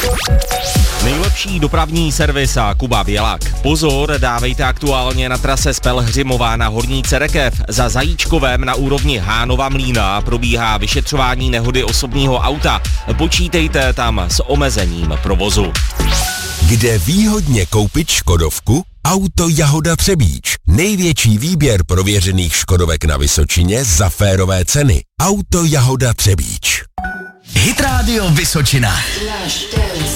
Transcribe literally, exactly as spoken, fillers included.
Nejlepší dopravní servis a Kuba Bělak. Pozor, dávejte aktuálně na trase z Pelhřimova na Horní Cerekev. Za Zajíčkovem na úrovni Hánova Mlýna probíhá vyšetřování nehody osobního auta. Počítejte tam s omezením provozu. Kde výhodně koupit škodovku? Auto Jahoda Třebíč. Největší výběr prověřených škodovek na Vysočině za férové ceny. Auto Jahoda Třebíč. Hit Radio Vysočina.